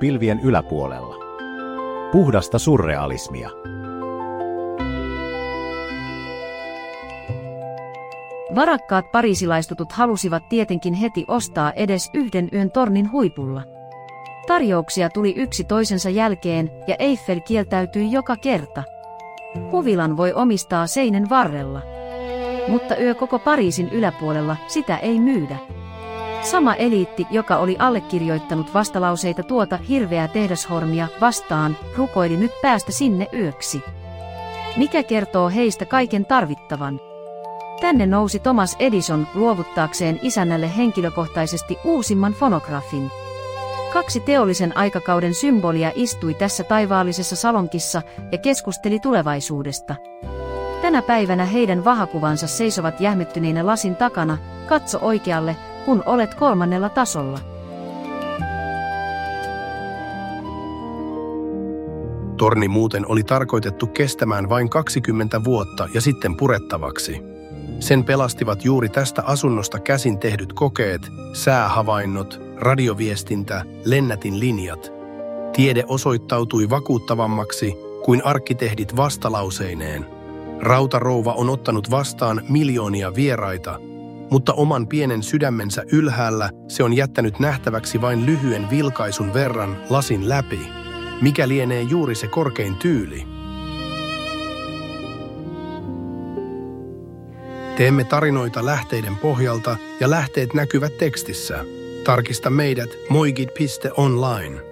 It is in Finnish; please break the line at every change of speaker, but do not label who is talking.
pilvien yläpuolella. Puhdasta surrealismia.
Varakkaat pariisilaistutut halusivat tietenkin heti ostaa edes yhden yön tornin huipulla. Tarjouksia tuli yksi toisensa jälkeen ja Eiffel kieltäytyi joka kerta. Huvilan voi omistaa seinen varrella. Mutta yö koko Pariisin yläpuolella, sitä ei myydä. Sama eliitti, joka oli allekirjoittanut vastalauseita tuota hirveää tehdashormia vastaan, rukoili nyt päästä sinne yöksi. Mikä kertoo heistä kaiken tarvittavan? Tänne nousi Thomas Edison luovuttaakseen isännälle henkilökohtaisesti uusimman fonografin. 2 teollisen aikakauden symbolia istui tässä taivaallisessa salonkissa ja keskusteli tulevaisuudesta. Tänä päivänä heidän vahakuvansa seisovat jähmettyneinä lasin takana, katso oikealle, kun olet 3. tasolla.
Torni muuten oli tarkoitettu kestämään vain 20 vuotta ja sitten purettavaksi. Sen pelastivat juuri tästä asunnosta käsin tehdyt kokeet, säähavainnot, radioviestintä, lennätinlinjat. Tiede osoittautui vakuuttavammaksi kuin arkkitehdit vastalauseineen. Rautarouva on ottanut vastaan miljoonia vieraita, mutta oman pienen sydämensä ylhäällä se on jättänyt nähtäväksi vain lyhyen vilkaisun verran lasin läpi. Mikä lienee juuri se korkein tyyli? Teemme tarinoita lähteiden pohjalta ja lähteet näkyvät tekstissä. Tarkista meidät moigid.online.